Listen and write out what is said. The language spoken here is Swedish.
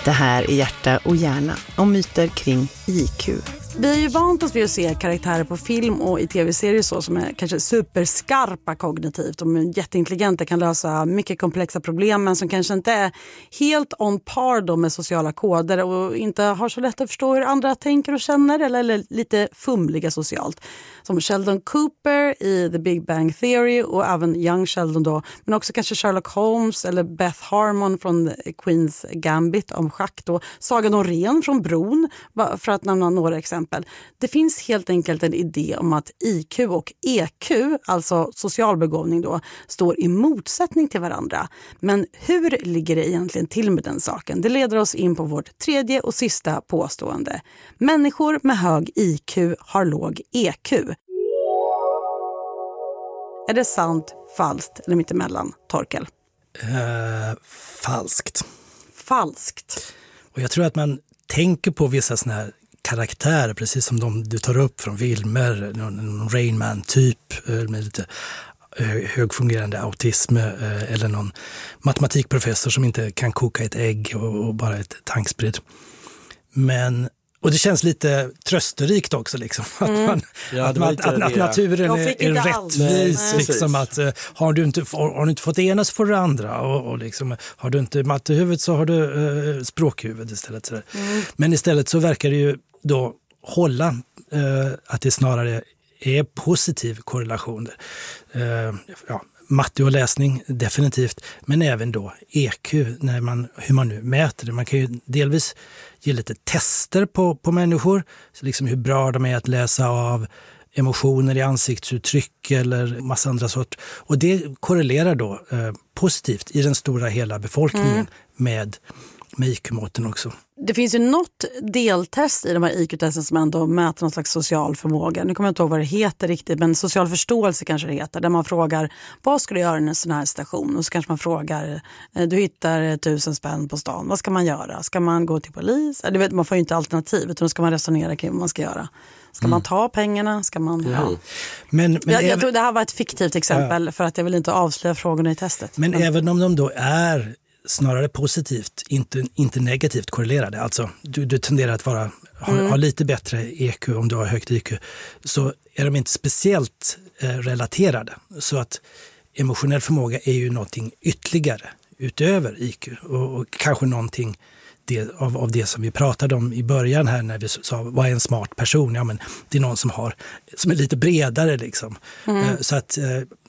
Det här är Hjärta och hjärna om myter kring IQ. Vi är ju vant oss vid att se karaktärer på film och i tv-serier så som är kanske superskarpa kognitivt. De är jätteintelligenta, kan lösa mycket komplexa problem men som kanske inte är helt on par då med sociala koder och inte har så lätt att förstå hur andra tänker och känner eller lite fumliga socialt. Som Sheldon Cooper i The Big Bang Theory och även Young Sheldon då. Men också kanske Sherlock Holmes eller Beth Harmon från Queen's Gambit om schack då. Saga Norén från Bron för att nämna några exempel. Det finns helt enkelt en idé om att IQ och EQ, alltså social begåvning då, står i motsättning till varandra. Men hur ligger det egentligen till med den saken? Det leder oss in på vårt tredje och sista påstående. Människor med hög IQ har låg EQ. Är det sant, falskt eller mittemellan, Torkel? Falskt. Falskt. Och jag tror att man tänker på vissa såna här karaktärer, precis som de du tar upp från filmer, någon Rain Man-typ med lite högfungerande autism eller någon matematikprofessor som inte kan koka ett ägg och bara ett tanksprid. Och det känns lite trösterikt också liksom, att naturen är rättvis liksom, att har du inte fått det ena så får du det andra och liksom, har du inte mattehuvud så har du språkhuvud istället. Men istället så verkar det ju då hålla att det snarare är positiv korrelation. Matte och läsning definitivt, men även då EQ, hur man nu mäter det. Man kan ju delvis ge lite tester på människor, så liksom hur bra de är att läsa av emotioner i ansiktsuttryck eller massa andra sort. Och det korrelerar då positivt i den stora hela befolkningen med IQ-måtten också. Det finns ju något deltest i de här IQ-testen som ändå mäter någon slags social förmåga. Nu kommer jag inte ihåg vad det heter riktigt, men social förståelse kanske det heter. Där man frågar, vad ska du göra i en sån här station? Och så kanske man frågar, du hittar 1000 spänn på stan. Vad ska man göra? Ska man gå till polis? Du vet, man får ju inte alternativ, utan då ska man resonera kring vad man ska göra. Ska man ta pengarna? Ska man... Ja. Men jag tror det här var ett fiktivt exempel för att jag vill inte avslöja frågorna i testet. Men även om de då är snarare positivt, inte negativt korrelerade. Alltså, du tenderar att ha lite bättre EQ om du har högt IQ. Så är de inte speciellt relaterade. Så att emotionell förmåga är ju någonting ytterligare utöver IQ. Och kanske någonting av det som vi pratade om i början här när vi sa, vad är en smart person? Ja, men det är någon som är lite bredare liksom. Så att